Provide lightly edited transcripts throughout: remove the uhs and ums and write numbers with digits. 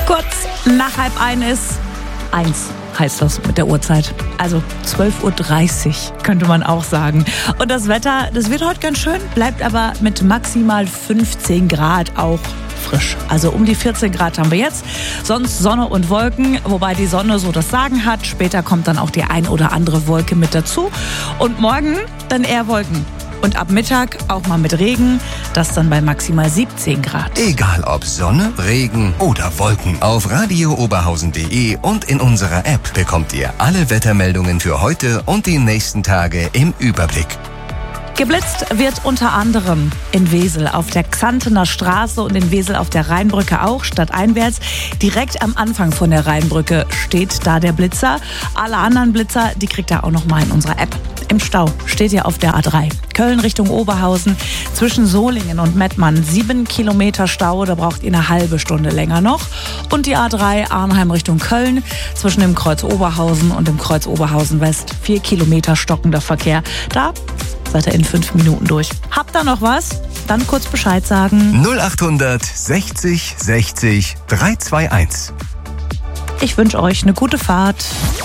Kurz nach 12:30 ist 1 heißt das mit der Uhrzeit. Also 12:30 Uhr könnte man auch sagen. Und das Wetter, das wird heute ganz schön, bleibt aber mit maximal 15 Grad auch frisch. Also um die 14 Grad haben wir jetzt. Sonst Sonne und Wolken, wobei die Sonne so das Sagen hat. Später kommt dann auch die ein oder andere Wolke mit dazu. Und morgen dann eher Wolken. Und ab Mittag auch mal mit Regen, das dann bei maximal 17 Grad. Egal ob Sonne, Regen oder Wolken. Auf radiooberhausen.de und in unserer App bekommt ihr alle Wettermeldungen für heute und die nächsten Tage im Überblick. Geblitzt wird unter anderem in Wesel auf der Xantener Straße und in Wesel auf der Rheinbrücke auch, stadteinwärts. Direkt am Anfang von der Rheinbrücke steht da der Blitzer. Alle anderen Blitzer, die kriegt ihr auch noch mal in unserer App. Im Stau steht ihr auf der A3. Köln Richtung Oberhausen zwischen Solingen und Mettmann 7 Kilometer Stau, da braucht ihr eine halbe Stunde länger noch. Und die A3 Arnheim Richtung Köln zwischen dem Kreuz Oberhausen und dem Kreuz Oberhausen West 4 Kilometer stockender Verkehr. Da seid ihr in 5 Minuten durch. Habt ihr noch was? Dann kurz Bescheid sagen. 0800 60 60 321. Ich wünsche euch eine gute Fahrt.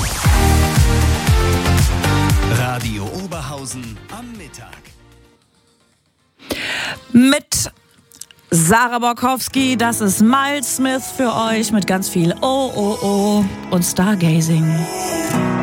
Radio Oberhausen am Mittag. Mit Sarah Borkowski, das ist Miles Smith für euch mit ganz viel Oh, oh, oh und Stargazing.